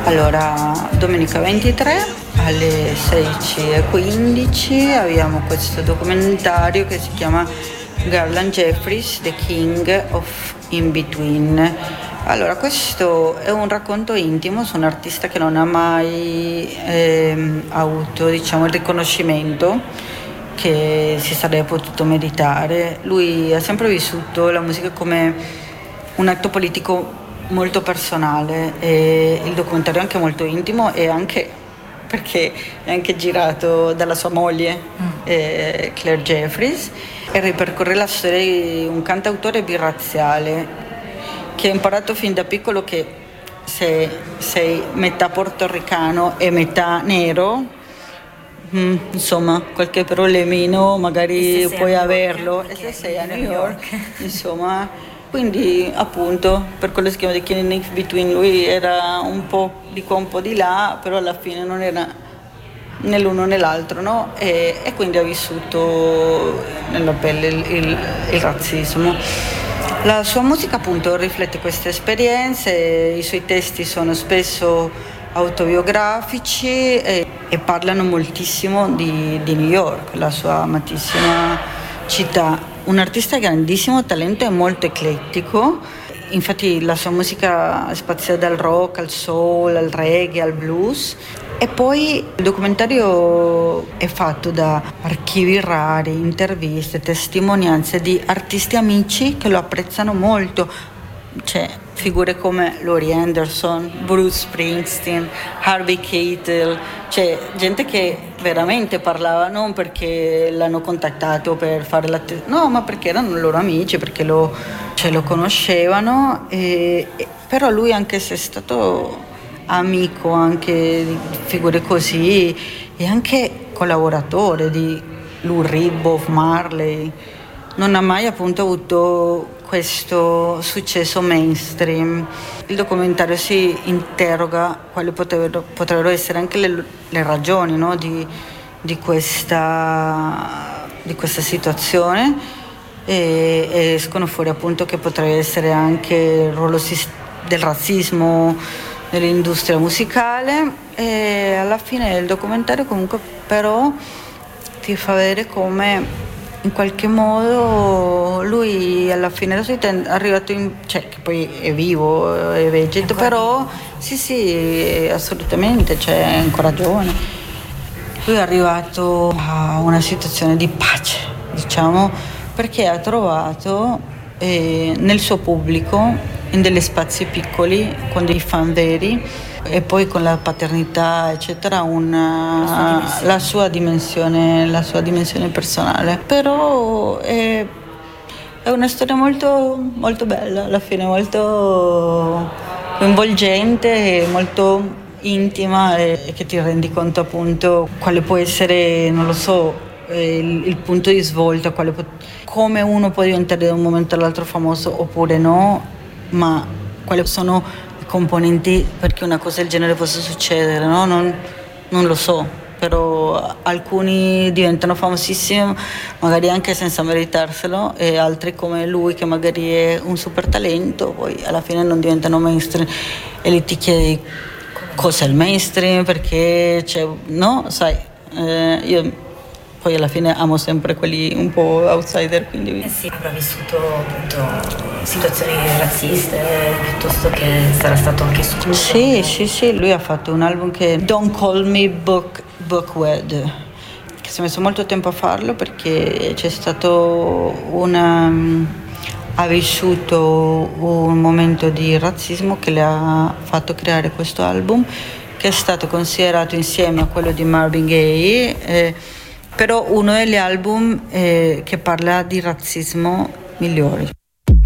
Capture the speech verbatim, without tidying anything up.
Allora, domenica ventitré alle sedici e quindici abbiamo questo documentario che si chiama Garland Jeffries, The King of In Between. Allora, questo è un racconto intimo su un artista che non ha mai ehm, avuto, diciamo, il riconoscimento che si sarebbe potuto meritare. Lui ha sempre vissuto la musica come un atto politico molto personale, e il documentario è anche molto intimo, e anche perché è anche girato dalla sua moglie, mm. eh, Claire Jeffries, e ripercorre la storia di un cantautore birrazziale che ha imparato fin da piccolo che se sei metà portoricano e metà nero, mm, insomma qualche problemino magari puoi averlo, e se sei a New York, insomma. Quindi appunto per quello si chiama The King in Between, lui era un po' di qua un po' di là, però alla fine non era né l'uno né l'altro, no? E, e quindi ha vissuto nella pelle il, il, il razzismo. La sua musica appunto riflette queste esperienze, i suoi testi sono spesso autobiografici e, e parlano moltissimo di, di New York, la sua amatissima città. Un artista di grandissimo talento e molto eclettico, infatti la sua musica spazia dal rock al soul, al reggae, al blues. E poi il documentario è fatto da archivi rari, interviste, testimonianze di artisti amici che lo apprezzano molto. C'è figure come Laurie Anderson, Bruce Springsteen, Harvey Keitel, c'è gente che veramente parlava non perché l'hanno contattato per fare la te- no, ma perché erano loro amici, perché lo, cioè, lo conoscevano, e, e, però lui, anche se è stato amico anche di figure così, e anche collaboratore di Lou Reed, Bob Marley, non ha mai appunto avuto questo successo mainstream. Il documentario si interroga quali potrebbero, potrebbero essere anche le, le ragioni, no, di, di, questa, di questa situazione, e, e escono fuori appunto che potrebbe essere anche il ruolo del razzismo nell'industria musicale. E alla fine del documentario comunque però ti fa vedere come in qualche modo lui alla fine della sua vita è arrivato in, cioè che poi è vivo, è vegeto, però sì sì assolutamente, c'è ancora giovane. Lui è arrivato a una situazione di pace, diciamo, perché ha trovato eh, nel suo pubblico, in degli spazi piccoli, con dei fan veri, e poi con la paternità eccetera, una, la sua dimensione la sua dimensione personale. Però è, è una storia molto molto bella alla fine, molto coinvolgente e molto intima, e che ti rendi conto appunto quale può essere, non lo so, il, il punto di svolta, quale può, come uno può diventare da un momento all'altro famoso oppure no, ma quali sono componenti perché una cosa del genere possa succedere, no? Non, non lo so, però alcuni diventano famosissimi magari anche senza meritarselo, e altri come lui che magari è un super talento poi alla fine non diventano mainstream, e lì ti chiedi cos'è il mainstream, perché c'è, no? Sai, eh, io poi alla fine amo sempre quelli un po' outsider, quindi eh sì, avrà vissuto appunto situazioni razziste, piuttosto che sarà stato anche escluso. Sì, sì, sì, lui ha fatto un album che è Don't Call Me Book Bookwed, che si è messo molto tempo a farlo perché c'è stato una ha vissuto un momento di razzismo che le ha fatto creare questo album, che è stato considerato insieme a quello di Marvin Gaye eh, però uno degli album eh, che parla di razzismo migliori.